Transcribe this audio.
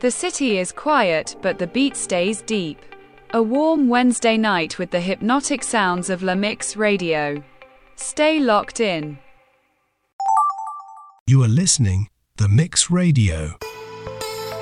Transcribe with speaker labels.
Speaker 1: The city is quiet, but the beat stays deep. A warm Wednesday night with the hypnotic sounds of La Mix Radio. Stay locked in.
Speaker 2: You are listening The Mix Radio.